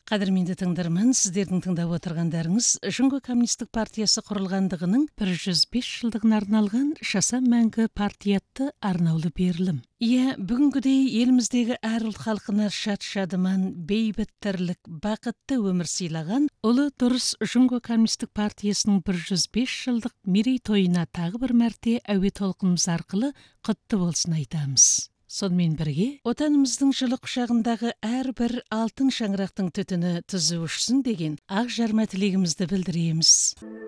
Қадірменді тыңдарман, сіздердің тыңдап отырғандарыңыз Жүңгө Коммунистік партиясы құрылғандығының 105 жылдығына арналған «Жаса мәңгі партия» атты арнаулы берілім. Бүгінгідей еліміздегі әр ұлт халқына шат-шадыман, бейбіт тірлік, бақытты өмір сыйлаған ұлы дұрыс Жүңгө Коммунистік партиясының 105 жылдық мерейтойына тағы бір мәрте әуе толқынымыз арқылы құтты болсын айтамыз. Сонымен бірге, отанымыздың жылы құшағындағы әрбір алтын шаңырақтың түтіні түзу ұшсын деген ақ жарма тілегімізді білдіреміз.